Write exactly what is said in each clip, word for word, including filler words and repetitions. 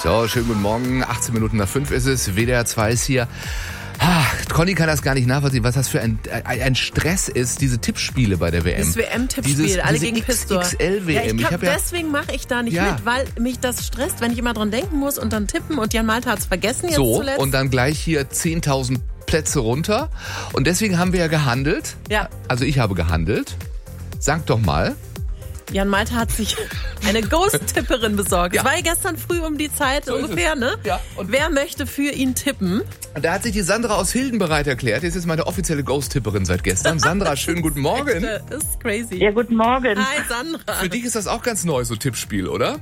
So, schönen guten Morgen. achtzehn Minuten nach fünf ist es. W D R zwei ist hier. Ah, Conny kann das gar nicht nachvollziehen, was das für ein, ein Stress ist, diese Tippspiele bei der W M. Das W M-Tippspiel, alle diese gegen Pistor. X X L W M. Ja, ich ich hab, ja, deswegen mache ich da nicht ja. mit, weil mich das stresst, wenn ich immer dran denken muss und dann tippen und Jan Malte hat es vergessen jetzt so, zuletzt. Und dann gleich hier zehntausend Plätze runter. Und deswegen haben wir ja gehandelt. Ja. Also ich habe gehandelt. Sag doch mal. Jan Malte hat sich eine Ghost-Tipperin besorgt. Ja. Das war ja gestern früh um die Zeit So ungefähr, ne? Ja. Und wer möchte für ihn tippen? Und da hat sich die Sandra aus Hilden bereit erklärt. Das ist meine offizielle Ghost-Tipperin seit gestern. Sandra, schönen guten Morgen. Das ist crazy. Ja, guten Morgen. Hi, Sandra. Für dich ist das auch ganz neu, so Tippspiel, oder?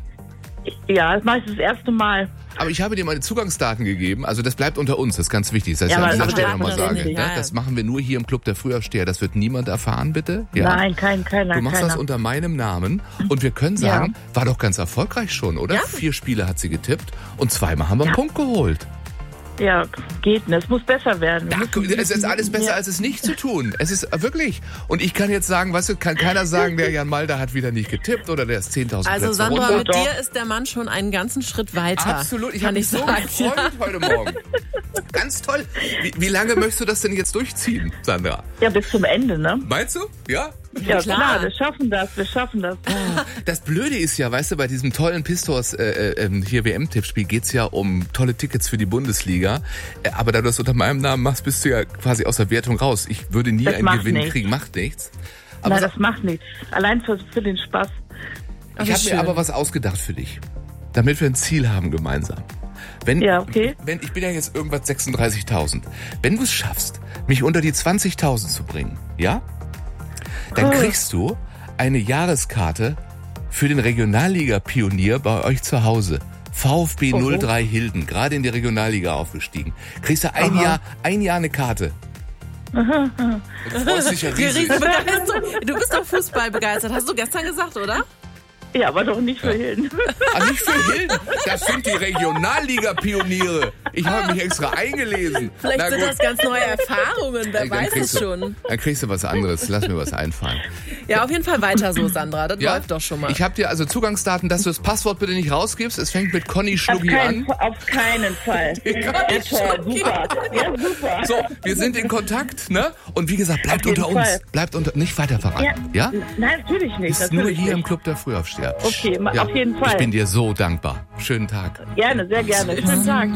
Ja, das mache ich das erste Mal. Aber ich habe dir meine Zugangsdaten gegeben. Also das bleibt unter uns, das ist ganz wichtig. Das heißt, Ja, an aber dieser das Stelle darf nochmal man sagen. nicht, Ne? ja. Das machen wir nur hier im Club der Frühaufsteher. Das wird niemand erfahren, bitte. Ja? Nein, kein, keiner, Du machst keiner. das unter meinem Namen. Und wir können sagen, war doch ganz erfolgreich schon, oder? Ja. Vier Spiele hat sie getippt und zweimal haben wir einen Punkt geholt. Ja, geht nicht. Es muss besser werden. Wir Ja, müssen- es ist alles besser, Ja. als es nicht zu tun. Es ist wirklich. Und ich kann jetzt sagen, weißt du, kann keiner sagen, der Jan Malda hat wieder nicht getippt oder der ist zehntausend Also Plätze Sandra, runter. mit Doch. dir ist der Mann schon einen ganzen Schritt weiter. Absolut, ich kann habe mich ich so sagen. gefreut heute Morgen. Ganz toll. Wie, wie lange möchtest du das denn jetzt durchziehen, Sandra? Ja, bis zum Ende, ne? Meinst du? Ja? Ja, klar. klar. wir schaffen das, wir schaffen das. Das Blöde ist ja, weißt du, bei diesem tollen Pistors äh, äh, hier W M-Tippspiel geht's ja um tolle Tickets für die Bundesliga. Äh, aber da du das unter meinem Namen machst, bist du ja quasi aus der Wertung raus. Ich würde nie Das einen macht Gewinn nichts. kriegen, macht nichts. Aber Nein, das macht nichts. Allein für, für den Spaß. Ach, ich wie habe mir schön. aber was ausgedacht für dich, damit wir ein Ziel haben gemeinsam. Wenn, Ja, okay. wenn ich bin ja jetzt irgendwas sechsunddreißigtausend. Wenn du es schaffst, mich unter die zwanzigtausend zu bringen, ja? Dann Oh. kriegst du eine Jahreskarte für den Regionalliga-Pionier bei euch zu Hause. VfB Oho. null drei Hilden, gerade in die Regionalliga aufgestiegen. Kriegst du ein Aha. Jahr, ein Jahr eine Karte. Und freust dich ja Die riesig. Riesenbegeisterung. Du bist doch Fußball begeistert, hast du gestern gesagt, oder? Ja, aber doch nicht für Hilden. Ah, nicht für Hilden, das sind die Regionalliga-Pioniere. Ich habe mich extra eingelesen. Vielleicht Na sind gut. das ganz neue Erfahrungen, wer Dann weiß kriegst es du- schon. Dann kriegst du was anderes. Lass mir was einfallen. Ja, auf jeden Fall weiter so, Sandra. Das Ja? läuft doch schon mal. Ich habe dir also Zugangsdaten, dass du das Passwort bitte nicht rausgibst. Es fängt mit Conny Auf Schluggi keinen, an. auf keinen Fall. Ja, toll, super. Ja, super. So, wir sind in Kontakt, ne? Und wie gesagt, bleibt Auf jeden unter uns. Fall. Bleibt unter, nicht weiter verraten, ja? Nein, natürlich nicht. Ist nur natürlich hier im nicht. Club der Frühaufsteher. Okay, ma- Ja, auf jeden Fall. Ich bin dir so dankbar. Schönen Tag. Gerne, sehr gerne. Schönen Tag.